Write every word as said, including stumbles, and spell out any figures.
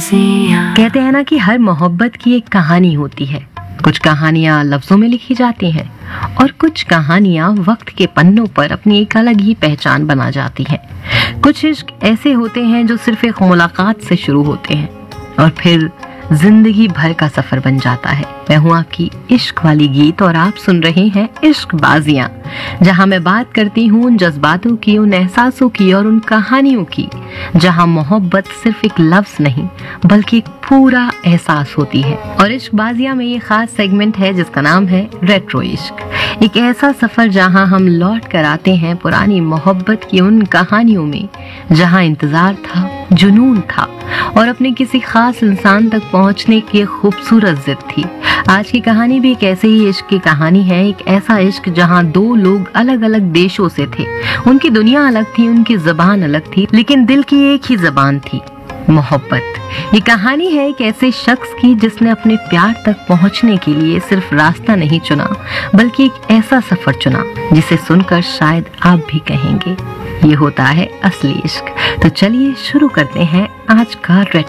कहते हैं ना कि हर मोहब्बत की एक कहानी होती है। कुछ कहानियां लफ्जों में लिखी जाती हैं और कुछ कहानियां वक्त के पन्नों पर अपनी एक अलग ही पहचान बना जाती हैं। कुछ इश्क ऐसे होते हैं जो सिर्फ एक मुलाकात से शुरू होते हैं और फिर जिंदगी भर का सफर बन जाता है। मैं हूं आपकी इश्क वाली गीत और आप सुन रहे हैं इश्क बाजियां, जहां मैं बात करती हूं उन जज्बातों की, उन एहसासों की और उन कहानियों की जहां मोहब्बत सिर्फ एक लफ्ज नहीं बल्कि एक पूरा एहसास होती है। और इश्क बाजियां में ये खास सेगमेंट है जिसका नाम है रेट्रो इश्क। एक ऐसा सफर जहां हम लौट कर आते हैं पुरानी मोहब्बत की उन कहानियों में जहां इंतजार था, जुनून था और अपने किसी खास इंसान तक पहुंचने की खूबसूरत जिद थी। आज की कहानी भी एक ऐसे ही इश्क की कहानी है। एक ऐसा इश्क जहां दो लोग अलग अलग देशों से थे, उनकी दुनिया अलग थी, उनकी जबान अलग थी, लेकिन दिल की एक ही जबान थी, मोहब्बत। ये कहानी है एक ऐसे शख्स की जिसने अपने प्यार तक पहुंचने के लिए सिर्फ रास्ता नहीं चुना बल्कि एक ऐसा सफर चुना जिसे सुनकर शायद आप भी कहेंगे ये होता है असली इश्क। तो चलिए शुरू करते हैं आज का रेट्रो